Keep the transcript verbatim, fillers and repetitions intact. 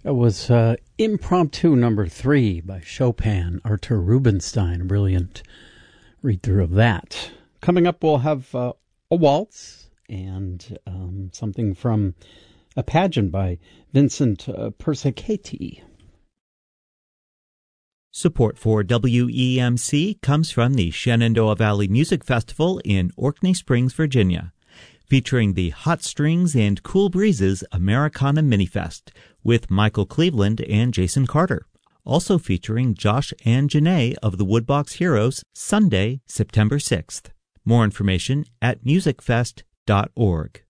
It was uh, Impromptu number three by Chopin, Artur Rubinstein. A brilliant read-through of that. Coming up, we'll have uh, a waltz and um, something from a pageant by Vincent uh, Persichetti. Support for W E M C comes from the Shenandoah Valley Music Festival in Orkney Springs, Virginia, featuring the Hot Strings and Cool Breezes Americana Minifest with Michael Cleveland and Jason Carter. Also featuring Josh and Janae of the Woodbox Heroes, Sunday, September sixth. More information at music fest dot org.